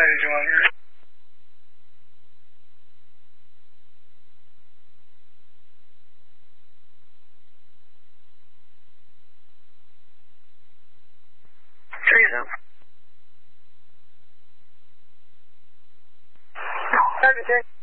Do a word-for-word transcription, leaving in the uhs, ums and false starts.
did you want to hear? Teresa. Hi, Mister